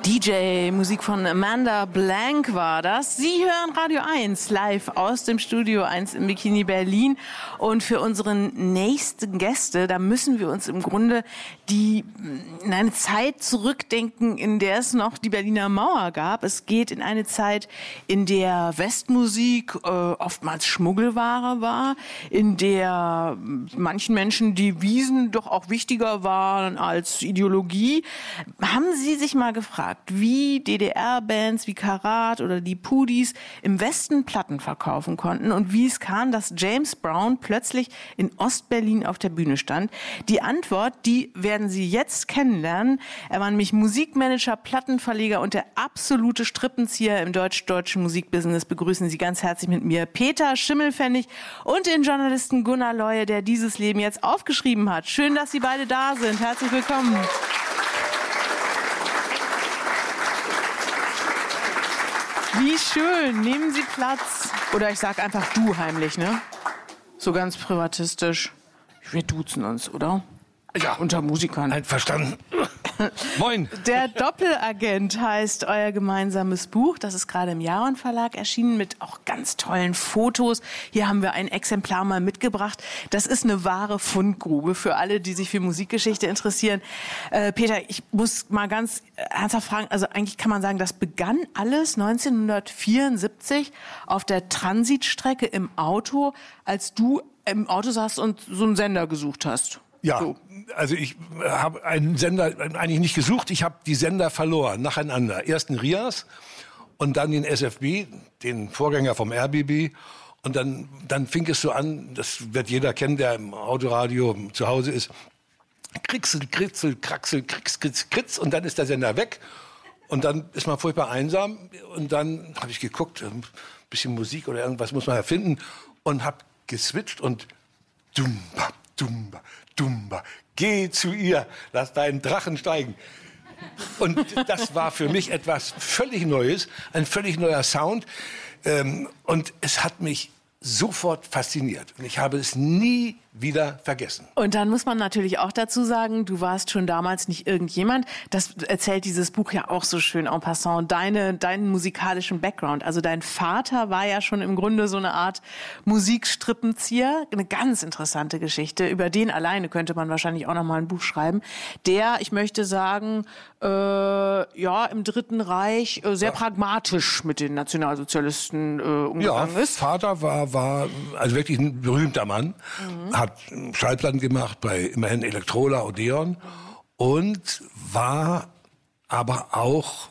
DJ-Musik von Amanda Blank war das. Sie hören Radio 1 live aus dem Studio 1 im Bikini Berlin. Und für unseren nächsten Gäste, da müssen wir uns im Grunde in eine Zeit zurückdenken, in der es noch die Berliner Mauer gab. Es geht in eine Zeit, in der Westmusik oftmals Schmuggelware war, in der manchen Menschen die Wiesen doch auch wichtiger waren als Ideologie. Haben Sie sich mal gefragt, wie DDR-Bands wie Karat oder die Pudis im Westen Platten verkaufen konnten und wie es kam, dass James Brown plötzlich in Ostberlin auf der Bühne stand? Die Antwort, die werden Sie jetzt kennenlernen. Er war nämlich Musikmanager, Plattenverleger und der absolute Strippenzieher im deutsch-deutschen Musikbusiness. Begrüßen Sie ganz herzlich mit mir Peter Schimmelpfennig und den Journalisten Gunnar Leue, der dieses Leben jetzt aufgeschrieben hat. Schön, dass Sie beide da sind. Herzlich willkommen. Wie schön. Nehmen Sie Platz. Oder ich sag einfach du heimlich, ne? So ganz privatistisch. Wir duzen uns, oder? Ja. Unter Musikern. Einverstanden. Moin. Der Doppelagent heißt euer gemeinsames Buch. Das ist gerade im Jaron Verlag erschienen mit auch ganz tollen Fotos. Hier haben wir ein Exemplar mal mitgebracht. Das ist eine wahre Fundgrube für alle, die sich für Musikgeschichte interessieren. Peter, ich muss mal ganz ernsthaft fragen, also eigentlich kann man sagen, das begann alles 1974 auf der Transitstrecke im Auto, als du im Auto saßt und so einen Sender gesucht hast. Ja, so. Also ich habe einen Sender eigentlich nicht gesucht, ich habe die Sender verloren, nacheinander. Erst den RIAS und dann den SFB, den Vorgänger vom RBB. Und dann fing es so an, das wird jeder kennen, der im Autoradio zu Hause ist. Kricksel, kritzel, kraxel, krix, kritz, kritz. Und dann ist der Sender weg. Und dann ist man furchtbar einsam. Und dann habe ich geguckt, ein bisschen Musik oder irgendwas muss man erfinden. Und habe geswitcht und dumba, dumba, dumba, geh zu ihr, lass deinen Drachen steigen. Und das war für mich etwas völlig Neues, ein völlig neuer Sound. Und es hat mich sofort fasziniert. Und ich habe es nie wieder vergessen. Und dann muss man natürlich auch dazu sagen, du warst schon damals nicht irgendjemand. Das erzählt dieses Buch ja auch so schön en passant. Deinen musikalischen Background. Also dein Vater war ja schon im Grunde so eine Art Musikstrippenzieher. Eine ganz interessante Geschichte. Über den alleine könnte man wahrscheinlich auch noch mal ein Buch schreiben. Der, ich möchte sagen, im Dritten Reich sehr pragmatisch mit den Nationalsozialisten umgegangen ist. Vater war also wirklich ein berühmter Mann. Hat Schallplatten gemacht bei immerhin Elektrola, Odeon und war aber auch,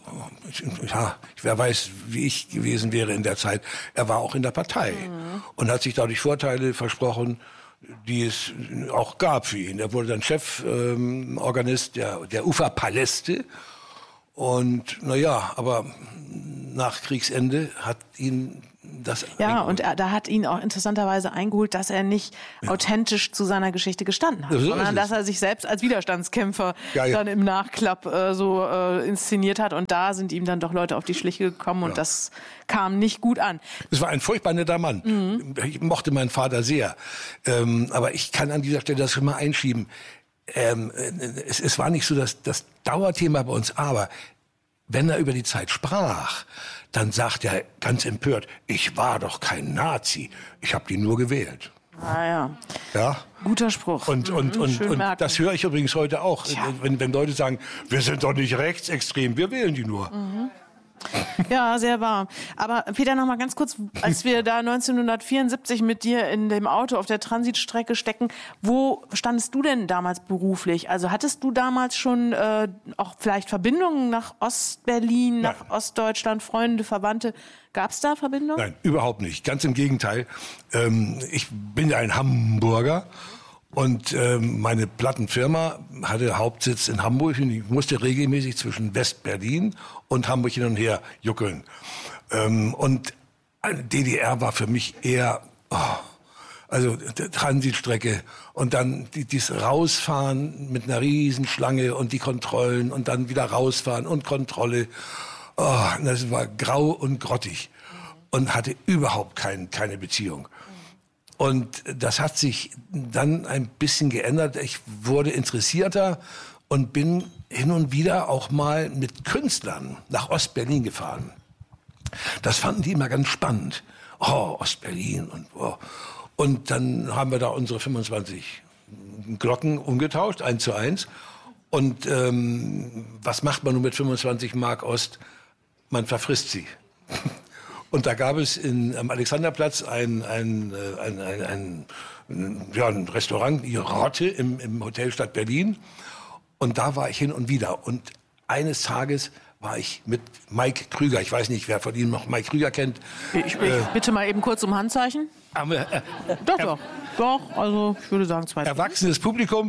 wer weiß, wie ich gewesen wäre in der Zeit, er war auch in der Partei und hat sich dadurch Vorteile versprochen, die es auch gab für ihn. Er wurde dann Cheforganist der Uferpaläste und aber nach Kriegsende hat ihn das und da hat ihn auch interessanterweise eingeholt, dass er nicht authentisch zu seiner Geschichte gestanden hat, sondern dass er sich selbst als Widerstandskämpfer dann im Nachklapp inszeniert hat. Und da sind ihm dann doch Leute auf die Schliche gekommen und das kam nicht gut an. Es war ein furchtbar netter Mann. Ich mochte meinen Vater sehr. Aber ich kann an dieser Stelle das schon mal einschieben. Es war nicht so das Dauerthema bei uns, aber wenn er über die Zeit sprach, dann sagt er ganz empört, ich war doch kein Nazi, ich habe die nur gewählt. Ah ja. Guter Spruch. Und das höre ich übrigens heute auch, wenn Leute sagen, wir sind doch nicht rechtsextrem, wir wählen die nur. Ja, sehr wahr. Aber Peter, noch mal ganz kurz, als wir da 1974 mit dir in dem Auto auf der Transitstrecke stecken, wo standest du denn damals beruflich? Also hattest du damals schon auch vielleicht Verbindungen nach Ostberlin, nach Ostdeutschland, Freunde, Verwandte? Gab es da Verbindungen? Nein, überhaupt nicht. Ganz im Gegenteil. Ich bin ja ein Hamburger. Und meine Plattenfirma hatte Hauptsitz in Hamburg und ich musste regelmäßig zwischen West-Berlin und Hamburg hin und her juckeln. Und DDR war für mich eher, Transitstrecke und dann dieses Rausfahren mit einer Riesenschlange und die Kontrollen und dann wieder rausfahren und Kontrolle. Das war grau und grottig und hatte überhaupt keine Beziehung. Und das hat sich dann ein bisschen geändert. Ich wurde interessierter und bin hin und wieder auch mal mit Künstlern nach Ostberlin gefahren. Das fanden die immer ganz spannend. Oh, Ostberlin und oh. Und dann haben wir da unsere 25 Glocken umgetauscht, 1:1. Und was macht man nun mit 25 Mark Ost? Man verfrisst sie. Und da gab es am Alexanderplatz ein Restaurant, die Rotte im Hotel Stadt Berlin. Und da war ich hin und wieder. Und eines Tages war ich mit Mike Krüger. Ich weiß nicht, wer von Ihnen noch Mike Krüger kennt. Ich bitte mal eben kurz um Handzeichen. Doch, also ich würde sagen 2. Erwachsenes Publikum.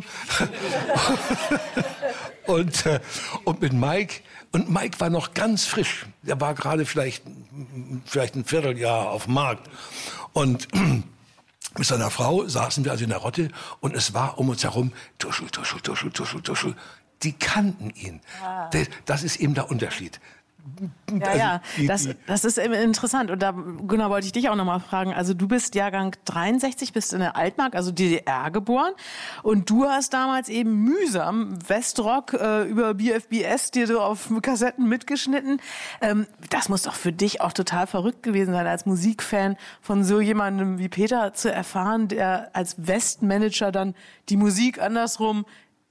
und mit Mike. Und Mike war noch ganz frisch. Er war gerade vielleicht ein Vierteljahr auf dem Markt. Und mit seiner Frau saßen wir also in der Rotte und es war um uns herum Tuschel, Tuschel, Tuschel, Tuschel, Tuschel. Die kannten ihn. Ah. Das ist eben der Unterschied. Ja, das ist interessant. Und da, Gunnar, wollte ich dich auch noch mal fragen. Also du bist Jahrgang 63, bist in der Altmark, also DDR geboren. Und du hast damals eben mühsam Westrock über BFBS dir so auf Kassetten mitgeschnitten. Das muss doch für dich auch total verrückt gewesen sein, als Musikfan von so jemandem wie Peter zu erfahren, der als Westmanager dann die Musik andersrum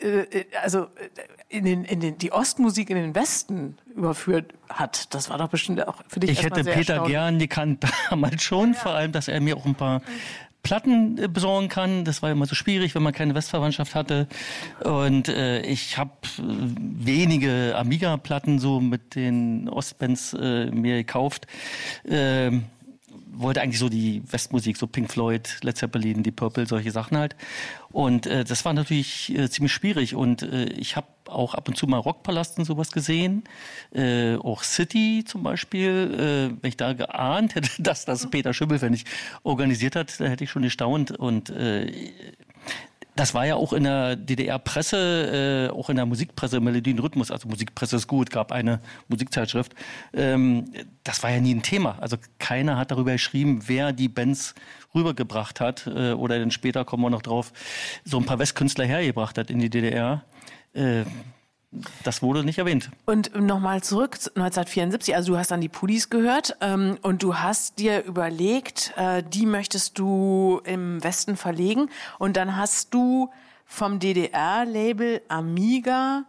die Ostmusik in den Westen überführt hat. Das war doch bestimmt auch für dich erstmal sehr erstaunlich. Ich hätte Peter gern gekannt damals schon, vor allem, dass er mir auch ein paar Platten besorgen kann. Das war immer so schwierig, wenn man keine Westverwandtschaft hatte. Und ich habe wenige Amiga-Platten so mit den Ostbands mir gekauft. Wollte eigentlich so die Westmusik, so Pink Floyd, Led Zeppelin, Deep Purple, solche Sachen halt. Und das war natürlich ziemlich schwierig. Und ich habe auch ab und zu mal Rockpalast und sowas gesehen. Auch City zum Beispiel. Wenn ich da geahnt hätte, dass das Peter Schimmelpfennig organisiert hat, da hätte ich schon gestaunt. Und das war ja auch in der DDR-Presse, auch in der Musikpresse, Melodie und Rhythmus, also Musikpresse ist gut, gab eine Musikzeitschrift. Das war ja nie ein Thema. Also keiner hat darüber geschrieben, wer die Bands rübergebracht hat oder dann später, kommen wir noch drauf, so ein paar Westkünstler hergebracht hat in die DDR. Das wurde nicht erwähnt. Und nochmal zurück, 1974, also du hast dann die Pudis gehört und du hast dir überlegt, die möchtest du im Westen verlegen und dann hast du vom DDR-Label Amiga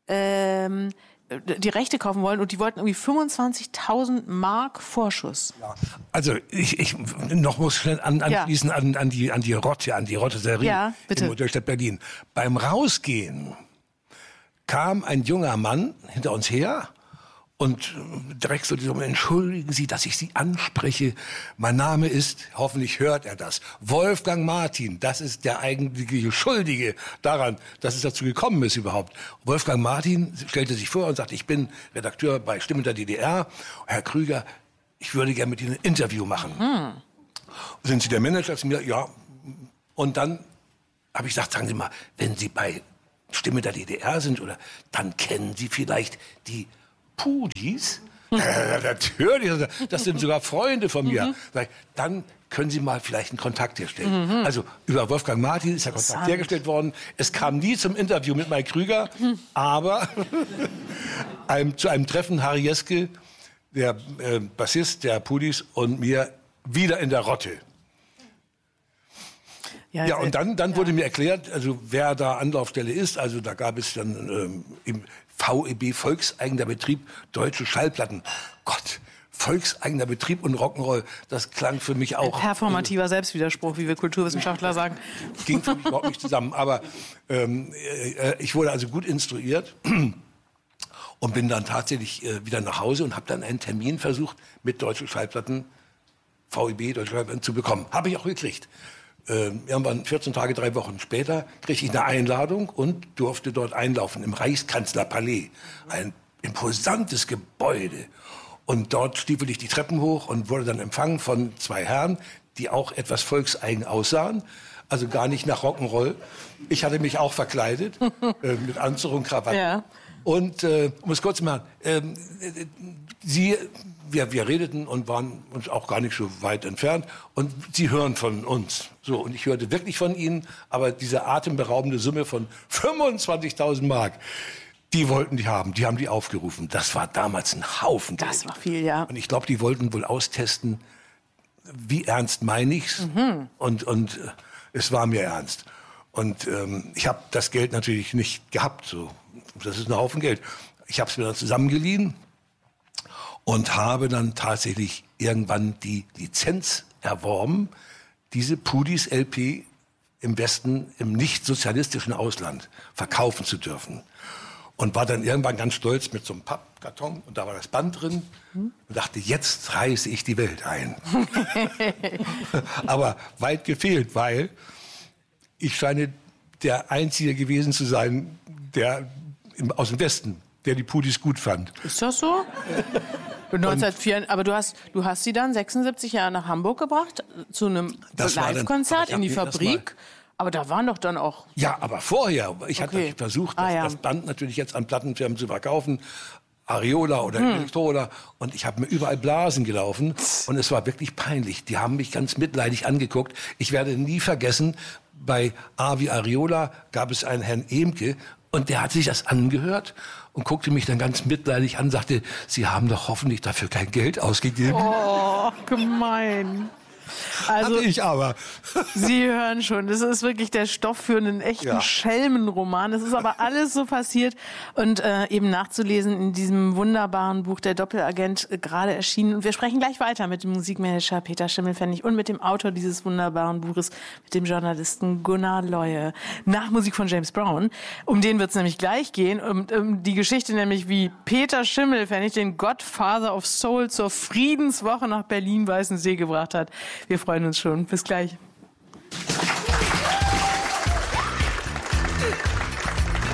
die Rechte kaufen wollen und die wollten irgendwie 25.000 Mark Vorschuss. Ja. Also ich noch muss schnell anschließen an die Rotte-Serie im Hotelstadt Berlin. Beim Rausgehen kam ein junger Mann hinter uns her und direkt so, entschuldigen Sie, dass ich Sie anspreche. Mein Name ist, hoffentlich hört er das, Wolfgang Martin. Das ist der eigentliche Schuldige daran, dass es dazu gekommen ist überhaupt. Wolfgang Martin stellte sich vor und sagte, ich bin Redakteur bei Stimmen der DDR. Herr Krüger, ich würde gerne mit Ihnen ein Interview machen. Sind Sie der Manager? Ja. Und dann habe ich gesagt, sagen Sie mal, wenn Sie bei Stimme der DDR sind, oder dann kennen Sie vielleicht die Pudis? Natürlich, das sind sogar Freunde von mir. Dann können Sie mal vielleicht einen Kontakt herstellen. Also über Wolfgang Martin ist der Kontakt hergestellt worden. Es kam nie zum Interview mit Mike Krüger, aber zu einem Treffen Harry Jeske, der Bassist der Pudis, und mir wieder in der Rotte. Ja, und dann wurde mir erklärt, also wer da Anlaufstelle ist. Also da gab es dann im VEB, Volkseigener Betrieb, Deutsche Schallplatten. Gott, volkseigener Betrieb und Rock'n'Roll, das klang für mich auch. Ein performativer Selbstwiderspruch, wie wir Kulturwissenschaftler sagen. Ging für mich überhaupt nicht zusammen. Aber ich wurde also gut instruiert und bin dann tatsächlich wieder nach Hause und habe dann einen Termin versucht, mit Deutsche Schallplatten, VEB, Deutsche Schallplatten zu bekommen. Habe ich auch gekriegt. Irgendwann 14 Tage, 3 Wochen später kriegte ich eine Einladung und durfte dort einlaufen im Reichskanzlerpalais. Ein imposantes Gebäude. Und dort stiefel ich die Treppen hoch und wurde dann empfangen von 2 Herren, die auch etwas volkseigen aussahen. Also gar nicht nach Rock'n'Roll. Ich hatte mich auch verkleidet, mit Anzug und Krawatte. Ja. Und um es kurz zu machen, wir redeten und waren uns auch gar nicht so weit entfernt. Und sie hören von uns. So, und ich hörte wirklich von ihnen, aber diese atemberaubende Summe von 25.000 Mark, die wollten die haben. Die haben die aufgerufen. Das war damals ein Haufen Geld. Das war viel, ja. Und ich glaube, die wollten wohl austesten, wie ernst meine ich's? Und es war mir ernst. Und ich habe das Geld natürlich nicht gehabt. So. Das ist ein Haufen Geld. Ich habe es mir dann zusammengeliehen und habe dann tatsächlich irgendwann die Lizenz erworben, diese Pudis LP im Westen, im nicht-sozialistischen Ausland verkaufen zu dürfen. Und war dann irgendwann ganz stolz mit so einem Pappkarton und da war das Band drin und dachte, jetzt reiße ich die Welt ein. Aber weit gefehlt, weil ich scheine der Einzige gewesen zu sein, aus dem Westen, der die Pudis gut fand. Ist das so? 1904, aber du hast sie dann 76 Jahre nach Hamburg gebracht, zu einem Live-Konzert in die Fabrik. Aber da waren doch dann auch... Ja, aber vorher. Ich hatte versucht, das Band natürlich jetzt an Plattenfirmen zu verkaufen. Ariola oder Elektrola. Und ich habe mir überall Blasen gelaufen. Und es war wirklich peinlich. Die haben mich ganz mitleidig angeguckt. Ich werde nie vergessen, bei A wie Ariola gab es einen Herrn Ehmke. Und der hat sich das angehört und guckte mich dann ganz mitleidig an, sagte, Sie haben doch hoffentlich dafür kein Geld ausgegeben. Oh, gemein. Also, hatte ich aber. Sie hören schon, das ist wirklich der Stoff für einen echten Schelmenroman. Das ist aber alles so passiert und eben nachzulesen in diesem wunderbaren Buch Der Doppelagent, gerade erschienen. Und wir sprechen gleich weiter mit dem Musikmanager Peter Schimmelpfennig und mit dem Autor dieses wunderbaren Buches, mit dem Journalisten Gunnar Leue. Nach Musik von James Brown. Um den wird es nämlich gleich gehen. Um die Geschichte nämlich, wie Peter Schimmelpfennig den Godfather of Soul zur Friedenswoche nach Berlin-Weißensee gebracht hat. Wir freuen uns schon. Bis gleich.